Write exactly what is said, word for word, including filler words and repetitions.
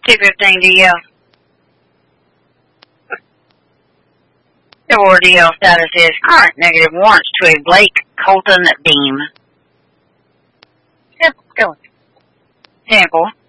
two fifteen D L. The war D L status is current negative warrants to a Blake Colton Beam. Simple, go on. Sample.